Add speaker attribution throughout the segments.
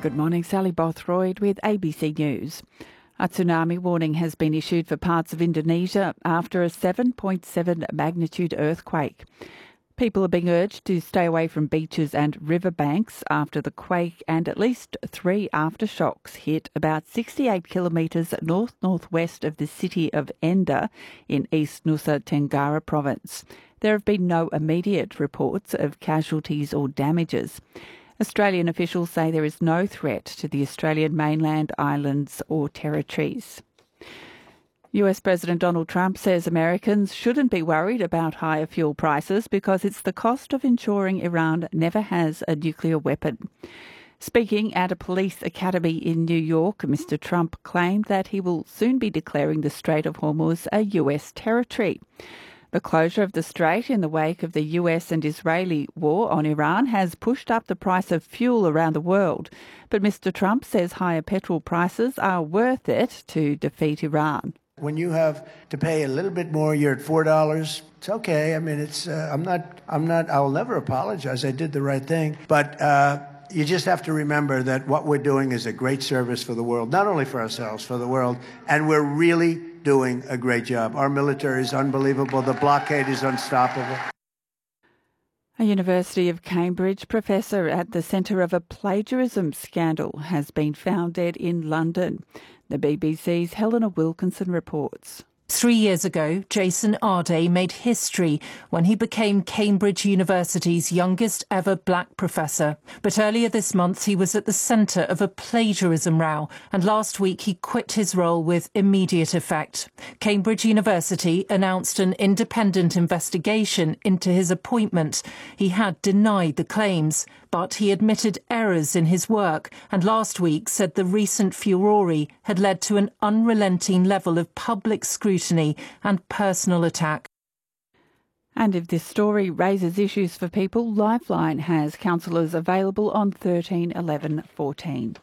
Speaker 1: Good morning, Sally Bothroyd with ABC News. A tsunami warning has been issued for parts of Indonesia after a 7.7 magnitude earthquake. People are being urged to stay away from beaches and riverbanks after the quake, and at least 3 aftershocks hit about 68 kilometres north-northwest of the city of Enda in East Nusa Tenggara province. There have been no immediate reports of casualties or damages. Australian officials say there is no threat to the Australian mainland, islands or territories. US President Donald Trump says Americans shouldn't be worried about higher fuel prices because it's the cost of ensuring Iran never has a nuclear weapon. Speaking at a police academy in New York, Mr. Trump claimed that he will soon be declaring the Strait of Hormuz a US territory. The closure of the strait in the wake of the US and Israeli war on Iran has pushed up the price of fuel around the world. But Mr. Trump says higher petrol prices are worth it to defeat Iran.
Speaker 2: When you have to pay a little bit more, you're at $4. It's okay. I mean, it's I'll never apologize. I did the right thing. But you just have to remember that what we're doing is a great service for the world, not only for ourselves, for the world. And we're really doing a great job. Our military is unbelievable. The blockade is unstoppable.
Speaker 1: A University of Cambridge professor at the centre of a plagiarism scandal has been found dead in London. The BBC's Helena Wilkinson reports.
Speaker 3: 3 years ago, Jason Arday made history when he became Cambridge University's youngest ever black professor. But earlier this month, he was at the centre of a plagiarism row, and last week he quit his role with immediate effect. Cambridge University announced an independent investigation into his appointment. He had denied the claims, but he admitted errors in his work and last week said the recent furore had led to an unrelenting level of public scrutiny and personal attack.
Speaker 1: And if this story raises issues for people, Lifeline has counsellors available on 13 11 14.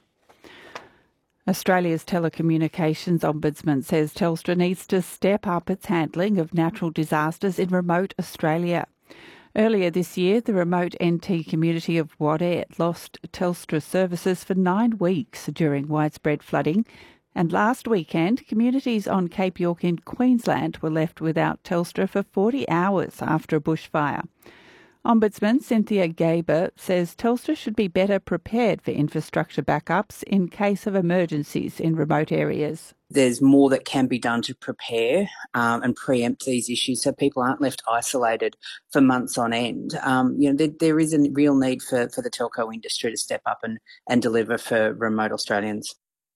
Speaker 1: Australia's Telecommunications Ombudsman says Telstra needs to step up its handling of natural disasters in remote Australia. Earlier this year, the remote NT community of Wadeye lost Telstra services for 9 weeks during widespread flooding. And last weekend, communities on Cape York in Queensland were left without Telstra for 40 hours after a bushfire. Ombudsman Cynthia Gaber says Telstra should be better prepared for infrastructure backups in case of emergencies in remote areas.
Speaker 4: There's more that can be done to prepare and preempt these issues so people aren't left isolated for months on end. There is a real need for the telco industry to step up and deliver for remote Australians.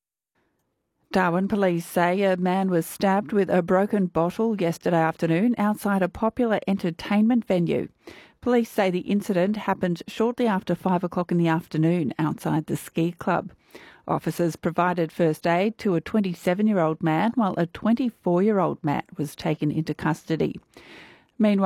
Speaker 1: Darwin police say a man was stabbed with a broken bottle yesterday afternoon outside a popular entertainment venue. Police say the incident happened shortly after 5 o'clock in the afternoon outside the ski club. Officers provided first aid to a 27-year-old man while a 24-year-old man was taken into custody. Meanwhile,